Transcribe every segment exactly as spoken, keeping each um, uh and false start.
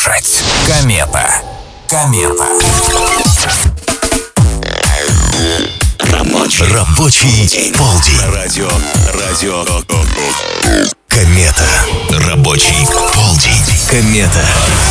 слушать. Комета. Комета. Рабочий, Рабочий полдень. На радио. Радио. Комета. Рабочий полдень. Комета.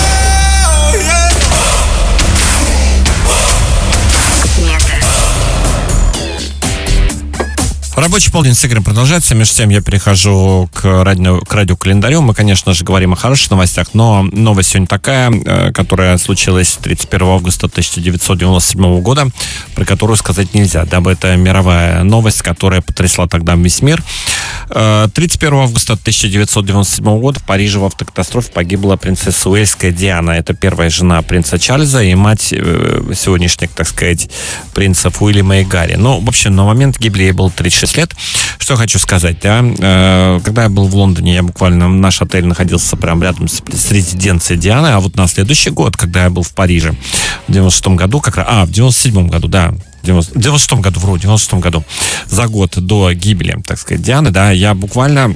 Рабочий полдень с Игорем продолжается. Между тем я перехожу к радио, к радиокалендарю. Мы, конечно же, говорим о хороших новостях, но новость сегодня такая, которая случилась тридцать первого августа тысяча девятьсот девяносто седьмого года, про которую сказать нельзя, дабы это мировая новость, которая потрясла тогда весь мир. тридцать первого августа тысяча девятьсот девяносто седьмого года в Париже в автокатастрофе погибла принцесса Уэльская Диана. Это первая жена принца Чарльза и мать сегодняшних, так сказать, принцев Уильяма и Гарри. Ну, в общем, на момент гибели ей было тридцать шесть лет. Что хочу сказать, да, когда я был в Лондоне, я буквально, наш отель находился прямо рядом с, с резиденцией Дианы, а вот на следующий год, когда я был в Париже, в девяносто шестом году, как раз, а, в девяносто седьмом году, да, в девяносто шестом году, вроде, в девяносто шестом году, за год до гибели, так сказать, Дианы, да, я буквально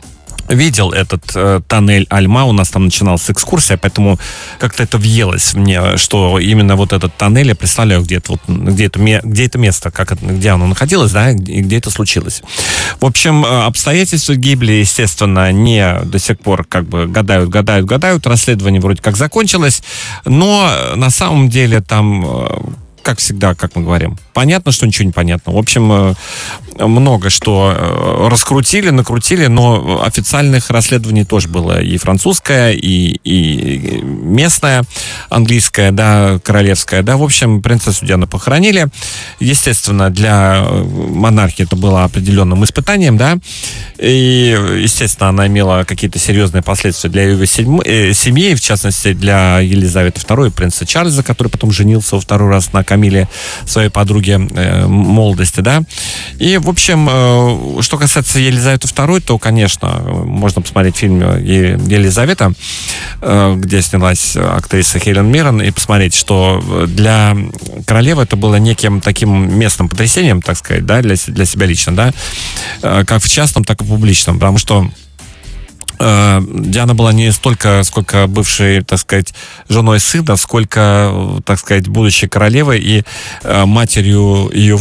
видел этот э, тоннель Альма, у нас там начиналась экскурсия, поэтому как-то это въелось мне, что именно вот этот тоннель, я представляю, где это, вот, где это, где это место, как это, где оно находилось, да, и где это случилось. В общем, обстоятельства гибели, естественно, не до сих пор как бы гадают, гадают, гадают, расследование вроде как закончилось, но на самом деле там... как всегда, как мы говорим, понятно, что ничего не понятно. В общем, много что раскрутили, накрутили, но официальных расследований тоже было и французское, и, и местное, английское, да, королевское, да. В общем, принцессу Диану похоронили. Естественно, для монархии это было определенным испытанием, да. И, естественно, она имела какие-то серьезные последствия для ее семьи, в частности, для Елизаветы второй и принца Чарльза, который потом женился во второй раз на Камиле, своей подруге э, молодости, да. И, в общем, э, что касается Елизаветы второй, то, конечно, можно посмотреть фильм «Елизавета», э, где снялась актриса Хелен Миррен, и посмотреть, что для королевы это было неким таким местным потрясением, так сказать, да, для, для себя лично, да, э, как в частном, так и в публичном, потому что Диана была не столько, сколько бывшей, так сказать, женой сына, сколько, так сказать, будущей королевой и матерью ее